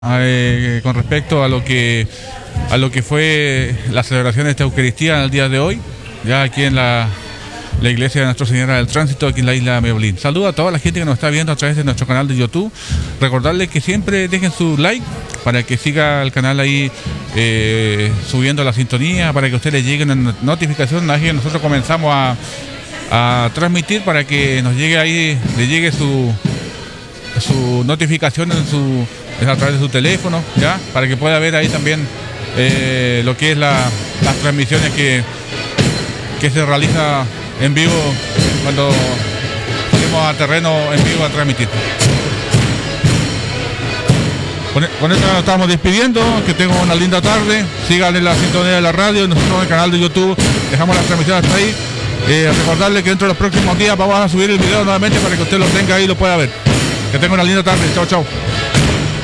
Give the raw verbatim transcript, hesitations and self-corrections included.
eh, con respecto a lo que a lo que fue la celebración de esta Eucaristía en el día de hoy, ya aquí en la, la iglesia de Nuestra Señora del Tránsito, aquí en la isla de Mebelín. Saludo a toda la gente que nos está viendo a través de nuestro canal de YouTube. Recordarles que siempre dejen su like para que siga el canal ahí eh, subiendo la sintonía, para que a ustedes les llegue una notificación. Nosotros comenzamos a, a transmitir para que nos llegue ahí, le llegue su su notificación en su a través de su teléfono, ya, para que pueda ver ahí también eh, lo que es la, las transmisiones que, que se realiza en vivo cuando salimos a terreno en vivo a transmitir. Con, con esto nos estamos despidiendo, que tengan una linda tarde, sigan en la sintonía de la radio, nosotros en el canal de YouTube dejamos las transmisiones hasta ahí. Eh, recordarle que dentro de los próximos días vamos a subir el video nuevamente para que usted lo tenga ahí y lo pueda ver. Que tenga una linda tarde, chao chao.